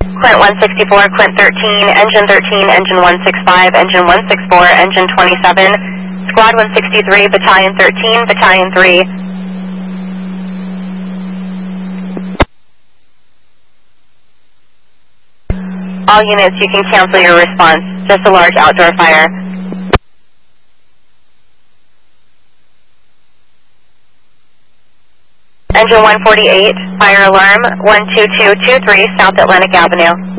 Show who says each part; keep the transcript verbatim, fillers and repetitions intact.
Speaker 1: Quint one sixty-four, Quint thirteen, Engine thirteen, Engine one sixty-five, Engine one sixty-four, Engine twenty-seven, Squad one sixty-three, Battalion thirteen, Battalion three. All units, you can cancel your response. Just a large outdoor fire. Engine one forty-eight, fire alarm, one two two two three, South Atlantic Avenue.